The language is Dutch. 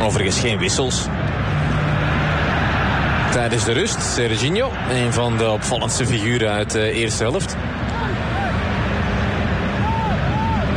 Overigens geen wissels tijdens de rust. Serginho, een van de opvallendste figuren uit de eerste helft.